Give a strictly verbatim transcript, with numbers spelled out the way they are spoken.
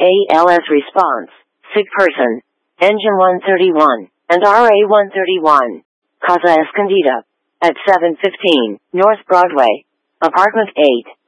A L S response, sick person, engine one thirty-one, and R A one thirty-one. Casa Escondida. At seven fifteen, North Broadway. Apartment eight.